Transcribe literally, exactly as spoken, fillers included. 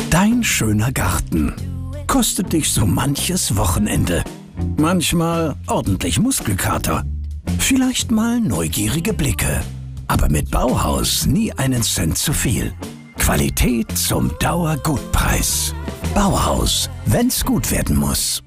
Dein schöner Garten kostet dich so manches Wochenende. Manchmal ordentlich Muskelkater. Vielleicht mal neugierige Blicke. Aber mit Bauhaus nie einen Cent zu viel. Qualität zum Dauergutpreis. Bauhaus, wenn's gut werden muss.